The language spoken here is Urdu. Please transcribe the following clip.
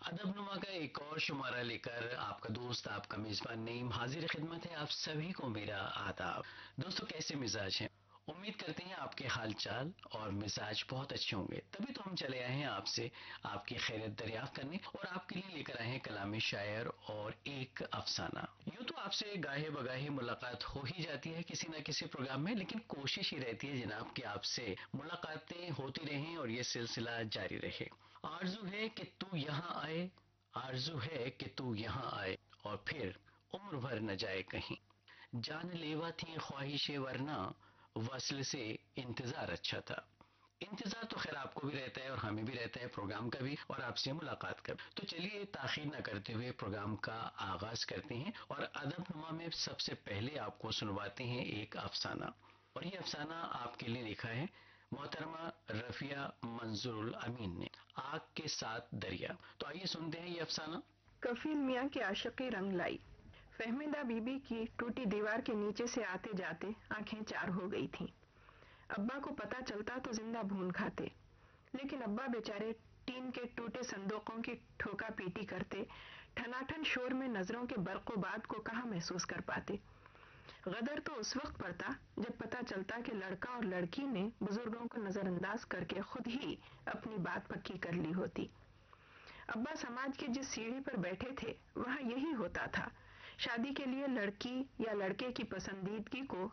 ادب نما کا ایک اور شمارہ لے کر آپ کا دوست آپ کا میزبان نعیم حاضر خدمت ہے. آپ سبھی کو میرا آداب. دوستو کیسے مزاج ہیں؟ امید کرتے ہیں آپ کے حال چال اور مزاج بہت اچھے ہوں گے. تبھی تو ہم چلے آئے ہیں آپ سے آپ کی خیریت دریافت کرنے اور آپ کے لیے لے کر آئے ہیں کلام شاعر اور ایک افسانہ. یوں تو آپ سے گاہے بگاہے ملاقات ہو ہی جاتی ہے کسی نہ کسی پروگرام میں، لیکن کوشش ہی رہتی ہے جناب کہ آپ سے ملاقاتیں ہوتی رہیں اور یہ سلسلہ جاری رہے. آرزو ہے کہ تو یہاں آئے، آرزو ہے کہ تو یہاں آئے اور پھر عمر بھر نہ جائے کہیں. جان لیوا تھی خواہشیں ورنہ وصل سے انتظار اچھا تھا. انتظار تو خیر آپ کو بھی رہتا ہے اور ہمیں بھی رہتا ہے پروگرام کا بھی اور آپ سے ملاقات کا بھی. تو چلیے تاخیر نہ کرتے ہوئے پروگرام کا آغاز کرتے ہیں اور ادب نما میں سب سے پہلے آپ کو سنواتے ہیں ایک افسانہ. اور یہ افسانہ آپ کے لیے لکھا ہے محترمہ رفیہ منظور الامین نے. آگ کے ساتھ دریا. تو آئیے سنتے ہیں یہ افسانہ. کفیل میاں کی عاشقی رنگ لائی. فہمیدہ بی بی کی ٹوٹی دیوار کے نیچے سے آتے جاتے آنکھیں چار ہو گئی تھیں. ابا کو پتا چلتا تو زندہ بھون کھاتے، لیکن ابا بیچارے ٹین کے ٹوٹے صندوقوں کی ٹھوکا پیٹی کرتے، ٹھناٹھن شور میں نظروں کے برق و باد کو کہاں محسوس کر پاتے. غدر تو اس وقت پڑتا جب پتا چلتا کہ لڑکا اور لڑکی نے بزرگوں کو نظر انداز کر کے خود ہی اپنی بات پکی کر لی ہوتی. ابا سماج کی جس سیڑھی پر بیٹھے تھے وہاں یہی ہوتا تھا. شادی کے لیے لڑکی یا لڑکے کی پسندیدگی کو